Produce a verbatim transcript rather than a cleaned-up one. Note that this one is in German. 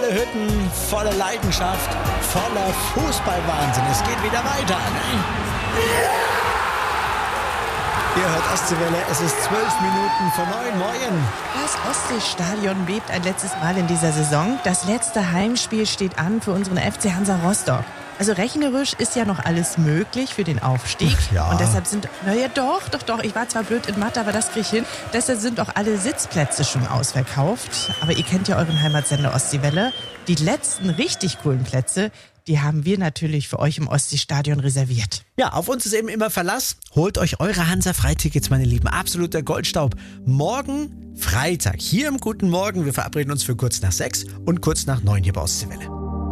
volle Hütten, volle Leidenschaft, voller Fußballwahnsinn. Es geht wieder weiter. Ne? Ihr hört Ostseewelle, es ist zwölf Minuten vor neun. Moin. Das Ostseestadion bebt ein letztes Mal in dieser Saison. Das letzte Heimspiel steht an für unseren F C Hansa Rostock. Also rechnerisch ist ja noch alles möglich für den Aufstieg. Ja. Und deshalb sind, naja doch, doch, doch, ich war zwar blöd in Mathe, aber das krieg ich hin. Deshalb sind auch alle Sitzplätze schon ausverkauft. Aber ihr kennt ja euren Heimatsender Ostseewelle. Die letzten richtig coolen Plätze, die haben wir natürlich für euch im Ostseestadion reserviert. Ja, auf uns ist eben immer Verlass. Holt euch eure Hansa-Freitickets, meine Lieben. Absoluter Goldstaub. Morgen Freitag hier im Guten Morgen. Wir verabreden uns für kurz nach sechs und kurz nach neun hier bei Ostseewelle.